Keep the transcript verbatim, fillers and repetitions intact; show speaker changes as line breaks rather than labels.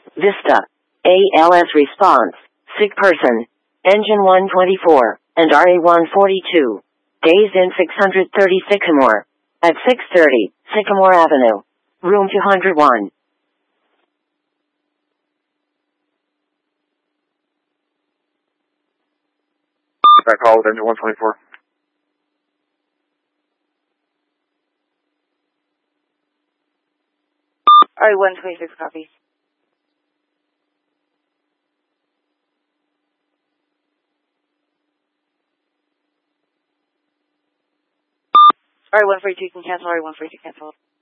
Vista. A L S response. Sick person. Engine one twenty-four. And R A one forty-two. Days in six thirty Sycamore. At six thirty, Sycamore Avenue. Room two oh one.
Back call with engine one twenty-four.
Alright, one twenty-six, copy. Alright, one forty-two can cancel, alright, one forty-two cancel.